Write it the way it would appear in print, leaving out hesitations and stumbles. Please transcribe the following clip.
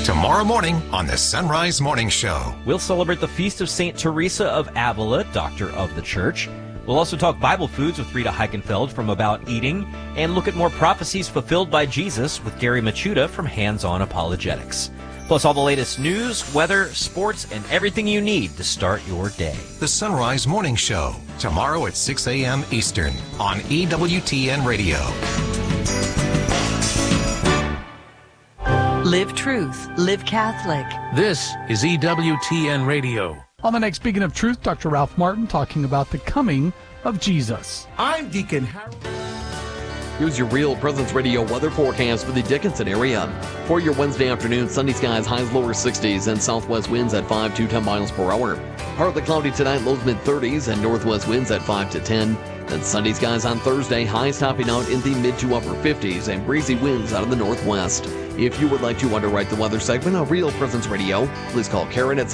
tomorrow morning on the Sunrise Morning Show. We'll celebrate the feast of St. Teresa of Avila, Doctor of the Church. We'll also talk Bible foods with Rita Heichenfeld from About Eating, and look at more prophecies fulfilled by Jesus with Gary Machuda from Hands On Apologetics. Plus all the latest news, weather, sports, and everything you need to start your day. The Sunrise Morning Show, tomorrow at 6 a.m. Eastern on EWTN Radio. Live truth, live Catholic. This is EWTN Radio. On the next Speaking of Truth, Dr. Ralph Martin talking about the coming of Jesus. I'm Deacon Harold. Here's your Real Presence Radio weather forecast for the Dickinson area. For your Wednesday afternoon, sunny skies, highs lower 60s, and southwest winds at 5 to 10 miles per hour. Partly cloudy tonight, lows mid-30s, and northwest winds at 5 to 10. Then sunny skies on Thursday, highs topping out in the mid to upper 50s, and breezy winds out of the northwest. If you would like to underwrite the weather segment of Real Presence Radio, please call Karen at